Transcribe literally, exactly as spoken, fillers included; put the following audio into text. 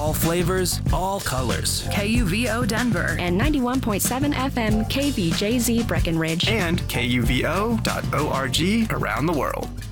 All flavors, all colors. K U V O Denver. And ninety-one point seven F M K V J Z Breckenridge. And K U V O dot org around the world.